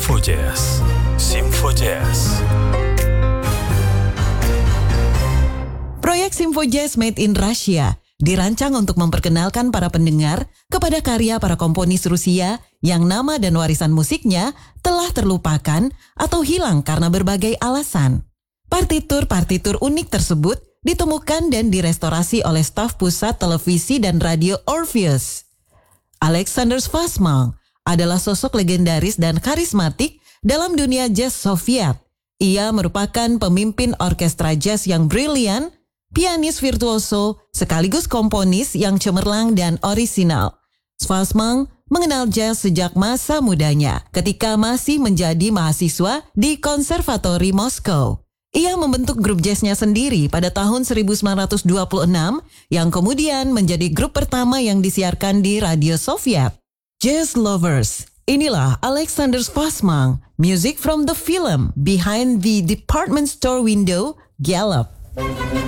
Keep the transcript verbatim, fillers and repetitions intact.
Simfo Jazz. Simfo Jazz. Proyek Simfo Jazz Made in Russia dirancang untuk memperkenalkan para pendengar kepada karya para komponis Rusia yang nama dan warisan musiknya telah terlupakan atau hilang karena berbagai alasan. Partitur-partitur unik tersebut ditemukan dan direstorasi oleh staf pusat televisi dan radio Orpheus. Alexander Schwarzman adalah sosok legendaris dan karismatik dalam dunia jazz Soviet. Ia merupakan pemimpin orkestra jazz yang brilian, pianis virtuoso, sekaligus komponis yang cemerlang dan orisinal. Schwarzman mengenal jazz sejak masa mudanya ketika masih menjadi mahasiswa di Konservatori Moskow. Ia membentuk grup jazznya sendiri pada tahun seribu sembilan ratus dua puluh enam yang kemudian menjadi grup pertama yang disiarkan di radio Soviet. Jazz lovers, inilah Alexander Schwarzman, music from the film Behind the Department Store Window, Gallup.